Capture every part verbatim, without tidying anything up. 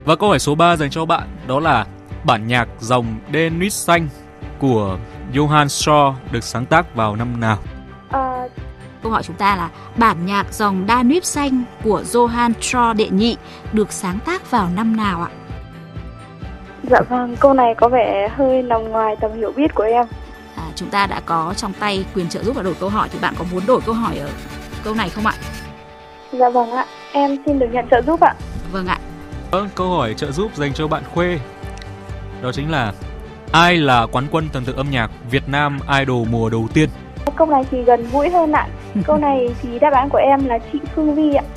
Và câu hỏi số ba dành cho bạn đó là bản nhạc dòng Danube xanh của Johann Strauss được sáng tác vào năm nào? À, Câu hỏi chúng ta là bản nhạc dòng Danube xanh của Johann Strauss đệ nhị được sáng tác vào năm nào ạ? dạ vâng, câu này có vẻ hơi nằm ngoài tầm hiểu biết của em. À, chúng ta đã có trong tay quyền trợ giúp và đổi câu hỏi, thì bạn có muốn đổi câu hỏi ở câu này không ạ? Dạ vâng ạ, em xin được nhận trợ giúp ạ. Vâng ạ. Vâng, câu hỏi trợ giúp dành cho bạn Khuê đó chính là ai là quán quân thần tượng âm nhạc Việt Nam Idol mùa đầu tiên? Câu này thì gần gũi hơn ạ. Câu này thì đáp án của em là chị Phương Vi ạ.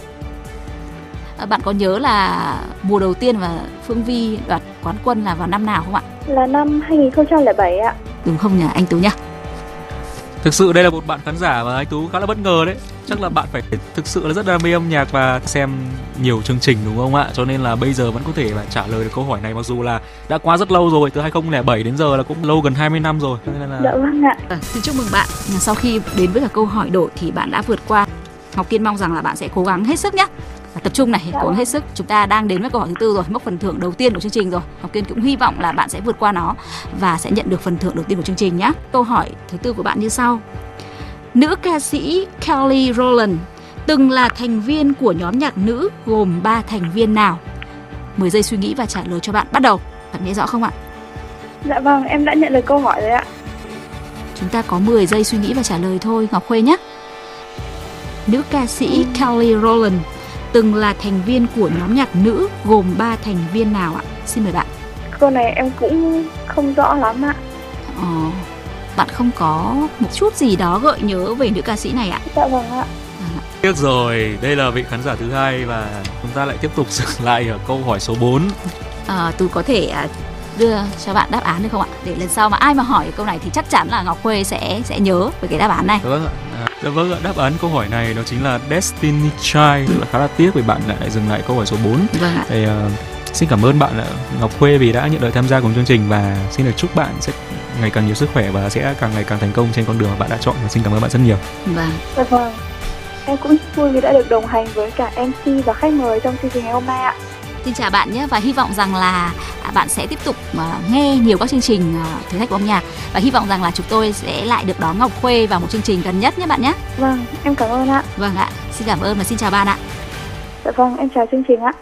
À, bạn có nhớ là mùa đầu tiên và Phương Vi đoạt quán quân là vào năm nào không ạ? Là năm hai nghìn không trăm lẻ bảy ạ. Đúng không nhỉ anh Tú nhỉ? Thực sự đây là một bạn khán giả mà anh Tú khá là bất ngờ đấy. Chắc là bạn phải thực sự là rất đam mê âm nhạc và xem nhiều chương trình đúng không ạ? Cho nên là bây giờ vẫn có thể là trả lời được câu hỏi này, mặc dù là đã qua rất lâu rồi, từ hai nghìn không trăm lẻ bảy đến giờ là cũng lâu gần hai mươi năm rồi. Cho nên là... Dạ vâng ạ. À, xin chúc mừng bạn. Sau khi đến với cả câu hỏi đổi thì bạn đã vượt qua. Ngọc Kiên mong rằng là bạn sẽ cố gắng hết sức nhé. Và tập trung này, Dạ. cố gắng hết sức. Chúng ta đang đến với câu hỏi thứ tư rồi, mốc phần thưởng đầu tiên của chương trình rồi. Ngọc Kiên cũng hy vọng là bạn sẽ vượt qua nó và sẽ nhận được phần thưởng đầu tiên của chương trình nhé. Câu hỏi thứ tư của bạn như sau. Nữ ca sĩ Kelly Rowland từng là thành viên của nhóm nhạc nữ gồm ba thành viên nào? mười giây suy nghĩ và trả lời cho bạn. Bắt đầu. Bạn nghe rõ không ạ? Dạ vâng, em đã nhận được câu hỏi rồi ạ. Chúng ta có mười giây suy nghĩ và trả lời thôi, Ngọc Khuê nhé. Nữ ca sĩ ừ. Kelly Rowland từng là thành viên của nhóm nhạc nữ gồm ba thành viên nào ạ? Xin mời bạn. Câu này em cũng không rõ lắm ạ. Ờ, bạn không có một chút gì đó gợi nhớ về nữ ca sĩ này ạ? Dạ vâng ạ. Tiếc rồi, đây là vị khán giả thứ hai và chúng ta lại tiếp tục dừng lại ở câu hỏi số bốn. À, tôi có thể đưa cho bạn đáp án được không ạ? Để lần sau mà ai mà hỏi câu này thì chắc chắn là Ngọc Khuê sẽ sẽ nhớ về cái đáp án này. Vâng ạ. À, vâng ạ, đáp án câu hỏi này đó chính là Destiny Child. Rất là khá là tiếc vì bạn lại dừng lại câu hỏi số bốn. Vâng ạ. Thì, uh, xin cảm ơn bạn Ngọc Khuê vì đã nhận lời tham gia cùng chương trình và xin được chúc bạn sẽ ngày càng nhiều sức khỏe và sẽ càng ngày càng thành công trên con đường mà bạn đã chọn, và xin cảm ơn bạn rất nhiều. Vâng. Dạ vâng. Em cũng vui vì đã được đồng hành với cả em xê và khách mời trong chương trình ngày hôm nay ạ. Xin chào bạn nhé, và hy vọng rằng là bạn sẽ tiếp tục nghe nhiều các chương trình thử thách của âm nhạc, và hy vọng rằng là chúng tôi sẽ lại được đón Ngọc Khuê vào một chương trình gần nhất nhé bạn nhé. Vâng, em cảm ơn ạ. Vâng ạ, xin cảm ơn và xin chào bạn ạ. Dạ vâng, em chào chương trình ạ.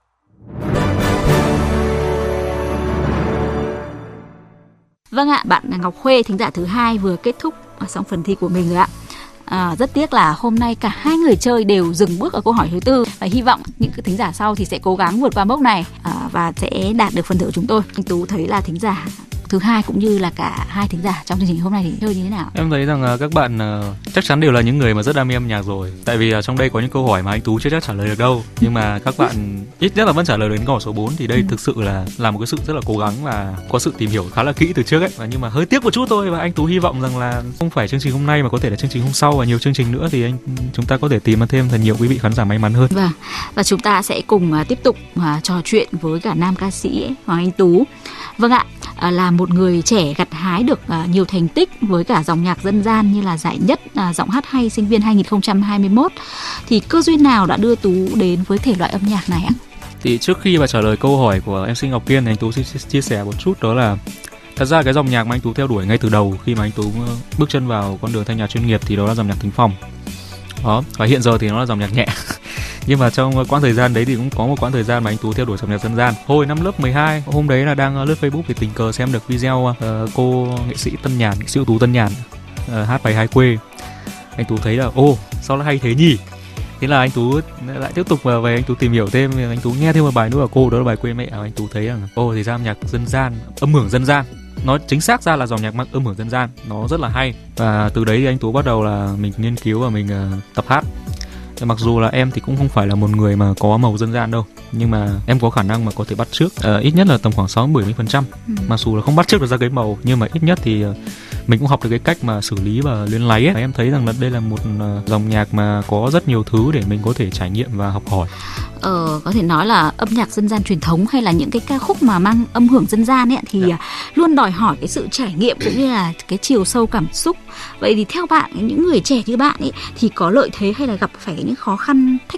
Vâng ạ, bạn Ngọc Khuê, thính giả thứ hai vừa kết thúc xong phần thi của mình rồi ạ. À, rất tiếc là hôm nay cả hai người chơi đều dừng bước ở câu hỏi thứ tư, và hy vọng những cái thính giả sau thì sẽ cố gắng vượt qua mốc này à, và sẽ đạt được phần thưởng của chúng tôi. Anh Tú thấy là thính giả thứ hai cũng như là cả hai thính giả trong chương trình hôm nay thì chơi như thế nào? Em thấy rằng các bạn uh, chắc chắn đều là những người mà rất đam mê âm nhạc rồi. Tại vì uh, trong đây có những câu hỏi mà anh Tú chưa chắc trả lời được đâu, nhưng mà các bạn ít nhất là vẫn trả lời đến câu hỏi số bốn, thì đây ừ. thực sự là là một cái sự rất là cố gắng và có sự tìm hiểu khá là kỹ từ trước ấy. Và nhưng mà hơi tiếc một chút thôi, và anh Tú hy vọng rằng là không phải chương trình hôm nay mà có thể là chương trình hôm sau và nhiều chương trình nữa, thì anh chúng ta có thể tìm ra thêm thật nhiều quý vị khán giả may mắn hơn. Vâng, và chúng ta sẽ cùng uh, tiếp tục uh, trò chuyện với cả nam ca sĩ ấy, Hoàng Anh Tú. Vâng ạ, uh, là một người trẻ gặt hái được uh, nhiều thành tích với cả dòng nhạc dân gian như là giải nhất uh, giọng hát hay sinh viên hai nghìn không trăm hai mươi mốt, thì cơ duyên nào đã đưa Tú đến với thể loại âm nhạc này ạ? Thì trước khi mà trả lời câu hỏi của em xê Ngọc Kiên, anh Tú xin chia sẻ một chút, đó là thật ra cái dòng nhạc mà anh Tú theo đuổi ngay từ đầu khi mà anh Tú bước chân vào con đường thanh nhạc chuyên nghiệp thì đó là dòng nhạc thính phòng. Đó, và hiện giờ thì nó là dòng nhạc nhẹ. Nhưng mà trong quãng thời gian đấy thì cũng có một quãng thời gian mà anh Tú theo đuổi dòng nhạc dân gian. Hồi năm lớp mười hai, hôm đấy là đang lướt Facebook thì tình cờ xem được video uh, cô nghệ sĩ Tân Nhàn, nghệ sĩ ưu tú Tân Nhàn uh, hát bài Hai Quê. Anh Tú thấy là ô, sao nó hay thế nhỉ? Thế là anh Tú lại tiếp tục về anh Tú tìm hiểu thêm, anh Tú nghe thêm một bài nữa của cô, đó là bài Quê Mẹ. Anh Tú thấy rằng ô thì ra âm nhạc dân gian, âm hưởng dân gian, nó chính xác ra là dòng nhạc mang âm hưởng dân gian, nó rất là hay. Và từ đấy thì anh Tú bắt đầu là mình nghiên cứu và mình uh, tập hát. Mặc dù là em thì cũng không phải là một người mà có màu dân gian đâu, nhưng mà em có khả năng mà có thể bắt chước uh, ít nhất là tầm khoảng sáu mươi bảy mươi phần trăm. Ừ. Mặc dù là không bắt chước được ra cái màu, nhưng mà ít nhất thì uh, mình cũng học được cái cách mà xử lý và luyến láy ấy. Và em thấy rằng là đây là một uh, dòng nhạc mà có rất nhiều thứ để mình có thể trải nghiệm và học hỏi. Ờ, có thể nói là âm nhạc dân gian truyền thống hay là những cái ca khúc mà mang âm hưởng dân gian ấy thì dạ. luôn đòi hỏi cái sự trải nghiệm cũng như là cái chiều sâu cảm xúc. Vậy thì theo bạn, những người trẻ như bạn ấy thì có lợi thế hay là gặp phải những khó khăn, thách thức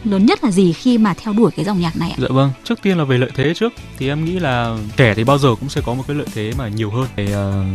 lớn nhất là gì khi mà theo đuổi cái dòng nhạc này ạ? Dạ vâng, trước tiên là về lợi thế trước thì em nghĩ là trẻ thì bao giờ cũng sẽ có một cái lợi thế mà nhiều hơn về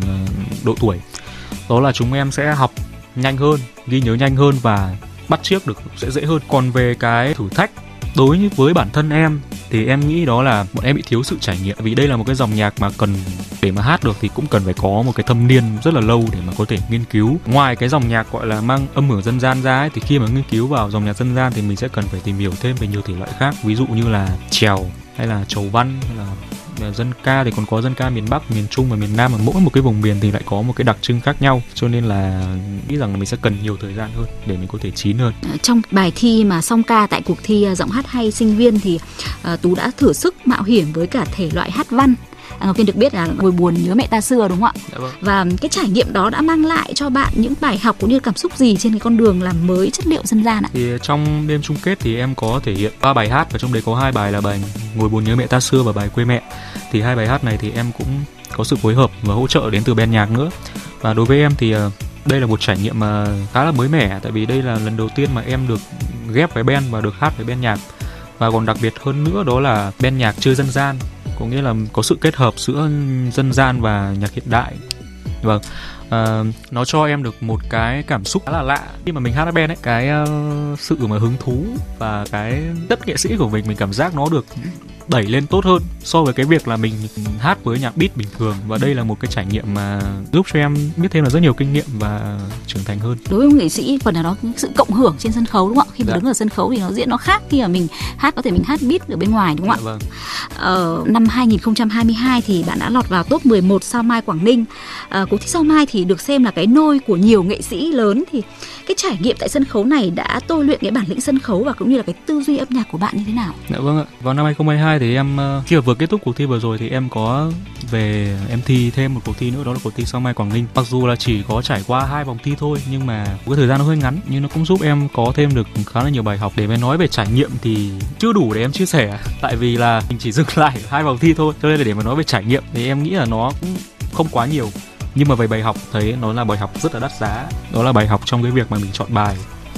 uh, độ tuổi. Đó là chúng em sẽ học nhanh hơn, ghi nhớ nhanh hơn và bắt chước được sẽ dễ hơn. Còn về cái thử thách đối với bản thân em thì em nghĩ đó là bọn em bị thiếu sự trải nghiệm. Vì đây là một cái dòng nhạc mà cần để mà hát được thì cũng cần phải có một cái thâm niên rất là lâu để mà có thể nghiên cứu. Ngoài cái dòng nhạc gọi là mang âm hưởng dân gian ra ấy, thì khi mà nghiên cứu vào dòng nhạc dân gian thì mình sẽ cần phải tìm hiểu thêm về nhiều thể loại khác. Ví dụ như là chèo hay là chầu văn hay là dân ca, thì còn có dân ca miền Bắc, miền Trung và miền Nam, mà mỗi một cái vùng miền thì lại có một cái đặc trưng khác nhau, cho nên là nghĩ rằng là mình sẽ cần nhiều thời gian hơn để mình có thể chín hơn. Trong bài thi mà song ca tại cuộc thi giọng hát hay sinh viên thì uh, Tú đã thử sức mạo hiểm với cả thể loại hát văn. À, Ngọc Viên được biết là Ngồi buồn nhớ mẹ ta xưa, đúng không ạ? Dạ vâng. Và cái trải nghiệm đó đã mang lại cho bạn những bài học cũng như cảm xúc gì trên cái con đường làm mới chất liệu dân gian ạ? Thì trong đêm chung kết thì em có thể hiện ba bài hát, và trong đấy có hai bài là bài Ngồi buồn nhớ mẹ ta xưa và bài Quê mẹ. Thì hai bài hát này thì em cũng có sự phối hợp và hỗ trợ đến từ ban nhạc nữa. Và đối với em thì đây là một trải nghiệm mà khá là mới mẻ, tại vì đây là lần đầu tiên mà em được ghép với band và được hát với ban nhạc. Và còn đặc biệt hơn nữa đó là ban nhạc chơi dân gian, có nghĩa là có sự kết hợp giữa dân gian và nhạc hiện đại. Vâng, à, nó cho em được một cái cảm xúc khá là lạ khi mà mình hát với band ấy. Cái uh, sự mà hứng thú và cái chất nghệ sĩ của mình, mình cảm giác nó được đẩy lên tốt hơn so với cái việc là mình hát với nhạc beat bình thường. Và đây là một cái trải nghiệm mà giúp cho em biết thêm là rất nhiều kinh nghiệm và trưởng thành hơn. Đối với nghệ sĩ, phần nào đó sự cộng hưởng trên sân khấu, đúng không ạ? Khi mà dạ. đứng ở sân khấu thì nó diễn nó khác khi mà mình hát, có thể mình hát beat ở bên ngoài, đúng không dạ, ạ? Vâng. Ờ, năm hai không hai hai thì bạn đã lọt vào top mười một Sao Mai Quảng Ninh. À, cuộc thi Sao Mai thì được xem là cái nôi của nhiều nghệ sĩ lớn. Thì cái trải nghiệm tại sân khấu này đã tôi luyện cái bản lĩnh sân khấu và cũng như là cái tư duy âm nhạc của bạn như thế nào? Dạ vâng ạ. Vào năm hai không hai hai thì em khi mà vừa kết thúc cuộc thi vừa rồi thì em có về em thi thêm một cuộc thi nữa, đó là cuộc thi Sao Mai Quảng Ninh. Mặc dù là chỉ có trải qua hai vòng thi thôi, nhưng mà cái thời gian nó hơi ngắn, nhưng nó cũng giúp em có thêm được khá là nhiều bài học. Để mà nói về trải nghiệm thì chưa đủ để em chia sẻ, tại vì là mình chỉ dừng lại hai vòng thi thôi, cho nên là để mà nói về trải nghiệm thì em nghĩ là nó cũng không quá nhiều. Nhưng mà về bài học thấy nó là bài học rất là đắt giá, đó là bài học trong cái việc mà mình chọn bài.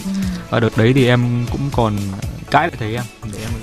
Và đợt đấy thì em cũng còn cãi lại thầy em để em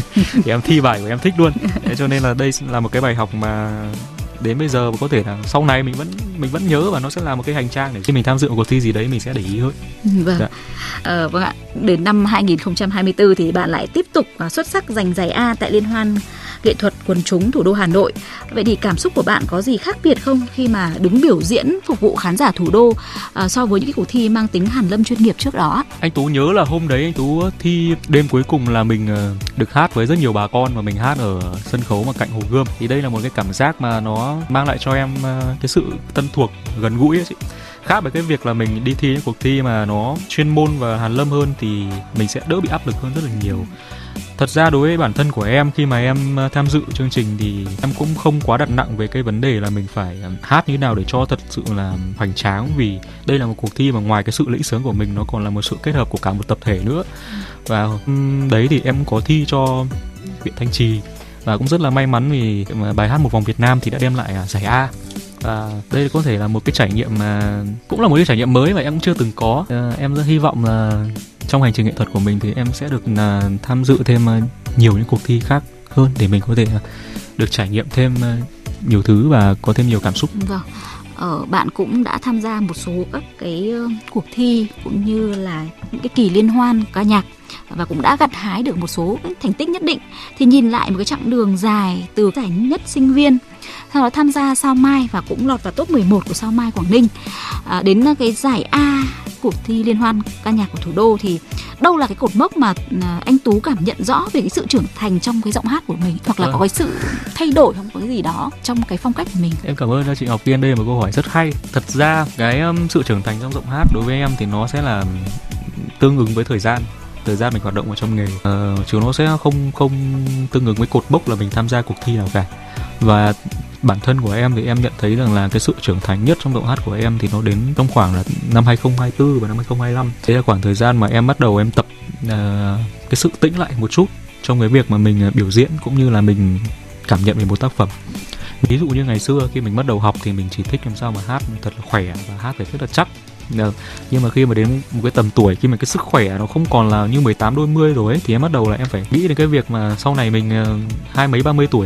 để em thi bài của em thích luôn. Thế cho nên là đây là một cái bài học mà đến bây giờ có thể là sau này mình vẫn mình vẫn nhớ, và nó sẽ là một cái hành trang để khi mình tham dự một cuộc thi gì đấy mình sẽ để ý hơn. Vâng. Dạ. Ờ, vâng ạ. Đến năm hai không hai tư thì bạn lại tiếp tục xuất sắc giành giải A tại Liên hoan nghệ thuật quần chúng thủ đô Hà Nội. Vậy thì cảm xúc của bạn có gì khác biệt không khi mà đứng biểu diễn phục vụ khán giả thủ đô uh, so với những cái cuộc thi mang tính hàn lâm chuyên nghiệp trước đó? Anh Tú nhớ là hôm đấy anh Tú thi đêm cuối cùng là mình uh, được hát với rất nhiều bà con, và mình hát ở sân khấu mà cạnh Hồ Gươm. Thì đây là một cái cảm giác mà nó mang lại cho em uh, cái sự thân thuộc, gần gũi ấy chị. Khác với cái việc là mình đi thi những cuộc thi mà nó chuyên môn và hàn lâm hơn thì mình sẽ đỡ bị áp lực hơn rất là nhiều. Thật ra đối với bản thân của em, khi mà em tham dự chương trình thì em cũng không quá đặt nặng về cái vấn đề là mình phải hát như thế nào để cho thật sự là hoành tráng, vì đây là một cuộc thi mà ngoài cái sự lĩnh sướng của mình nó còn là một sự kết hợp của cả một tập thể nữa. Và đấy thì em có thi cho huyện Thanh Trì và cũng rất là may mắn vì bài hát Một Vòng Việt Nam thì đã đem lại giải A. Và đây có thể là một cái trải nghiệm mà cũng là một cái trải nghiệm mới và em cũng chưa từng có. À, em rất hy vọng là trong hành trình nghệ thuật của mình thì em sẽ được là tham dự thêm nhiều những cuộc thi khác hơn để mình có thể được trải nghiệm thêm nhiều thứ và có thêm nhiều cảm xúc. Vâng. Ờ, bạn cũng đã tham gia một số các cái uh, cuộc thi cũng như là những cái kỳ liên hoan ca nhạc và cũng đã gặt hái được một số thành tích nhất định. Thì nhìn lại một cái chặng đường dài từ giải nhất sinh viên, sau đó tham gia Sao Mai và cũng lọt vào top mười một của Sao Mai Quảng Ninh, à, đến cái giải A cuộc thi liên hoan ca nhạc của thủ đô, thì đâu là cái cột mốc mà anh Tú cảm nhận rõ về cái sự trưởng thành trong cái giọng hát của mình, hoặc là ừ. có cái sự thay đổi không, có cái gì đó trong cái phong cách của mình? Em cảm ơn chị Ngọc Tiên, đây là một câu hỏi rất hay. Thật ra cái um, sự trưởng thành trong giọng hát đối với em thì nó sẽ là tương ứng với thời gian thời gian mình hoạt động ở trong nghề, ờ, chứ nó sẽ không không tương ứng với cột mốc là mình tham gia cuộc thi nào cả. Và bản thân của em thì em nhận thấy rằng là cái sự trưởng thành nhất trong giọng hát của em thì nó đến trong khoảng là năm hai không hai tư và năm hai không hai lăm. Đấy là khoảng thời gian mà em bắt đầu em tập uh, cái sự tĩnh lại một chút trong cái việc mà mình biểu diễn cũng như là mình cảm nhận về một tác phẩm. Ví dụ như ngày xưa khi mình bắt đầu học thì mình chỉ thích làm sao mà hát thật là khỏe và hát phải rất là chắc. Được. Nhưng mà khi mà đến một cái tầm tuổi, khi mà cái sức khỏe nó không còn là như mười tám đôi mươi rồi ấy, thì em bắt đầu là em phải nghĩ đến cái việc mà sau này mình hai mấy ba mươi tuổi